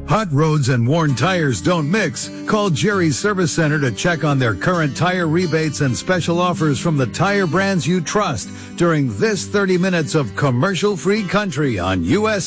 Hot roads and worn tires don't mix. Call Jerry's Service Center to check on their current tire rebates and special offers from the tire brands you trust during this 30 minutes of commercial-free country on U.S.